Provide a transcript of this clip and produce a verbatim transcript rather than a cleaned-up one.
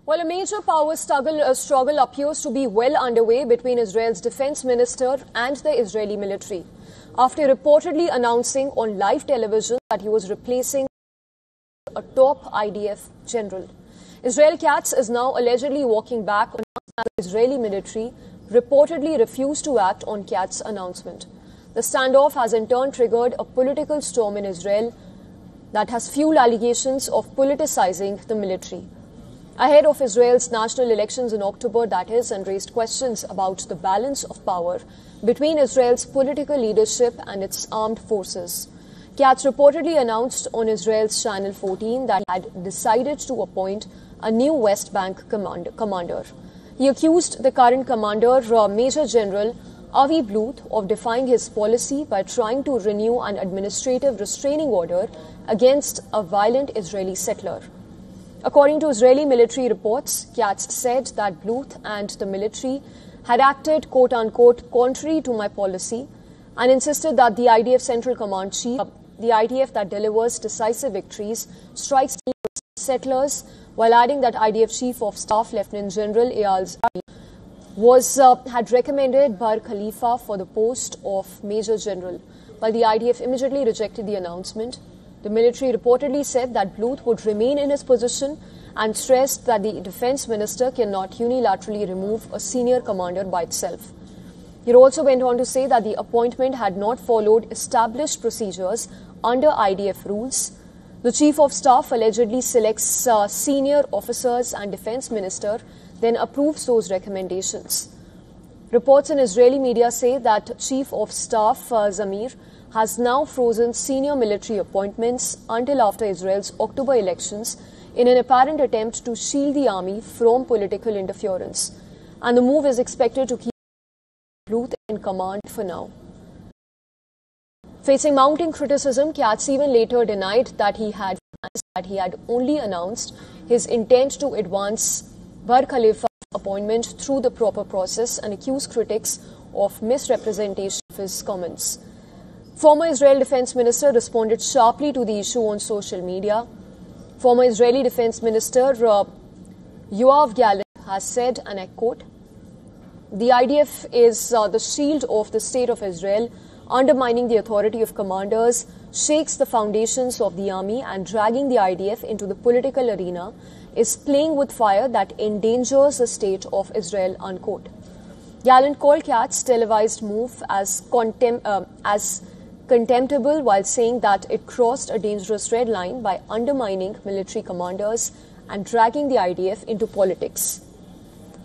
Well, a major power struggle, uh, struggle appears to be well underway between Israel's defense minister and the Israeli military, after reportedly announcing on live television that he was replacing a top I D F general. Israel Katz is now allegedly walking back on the Israeli military reportedly refused to act on Katz's announcement. The standoff has in turn triggered a political storm in Israel that has fueled allegations of politicizing the military. Ahead of Israel's national elections in October, that is, and raised questions about the balance of power between Israel's political leadership and its armed forces. Katz reportedly announced on Israel's Channel fourteen that he had decided to appoint a new West Bank command commander. He accused the current commander, uh, Major General Avi Bluth, of defying his policy by trying to renew an administrative restraining order against a violent Israeli settler. According to Israeli military reports, Katz said that Bluth and the military had acted quote-unquote contrary to my policy and insisted that the I D F Central Command Chief, the I D F that delivers decisive victories, strikes settlers, while adding that I D F Chief of Staff Lieutenant General Eyal Zamir was uh, had recommended Bar Khalifa for the post of Major General, while the I D F immediately rejected the announcement. The military reportedly said that Bluth would remain in his position and stressed that the defense minister cannot unilaterally remove a senior commander by itself. He also went on to say that the appointment had not followed established procedures under I D F rules. The chief of staff allegedly selects uh, senior officers and defense minister, then approves those recommendations. Reports in Israeli media say that Chief of Staff uh, Zamir has now frozen senior military appointments until after Israel's October elections in an apparent attempt to shield the army from political interference. And the move is expected to keep Bluth in command for now. Facing mounting criticism, Katz even later denied that he had that he had only announced his intent to advance Bar Khalifa's appointment through the proper process and accused critics of misrepresentation of his comments. Former Israel Defense Minister responded sharply to the issue on social media. Former Israeli Defense Minister uh, Yoav Gallant has said, and I quote, "The I D F is uh, the shield of the state of Israel, undermining the authority of commanders, shakes the foundations of the army, and dragging the I D F into the political arena is playing with fire that endangers the state of Israel," unquote. Gallant called Katz's televised move as, contem uh, as contemptible, while saying that it crossed a dangerous red line by undermining military commanders and dragging the I D F into politics.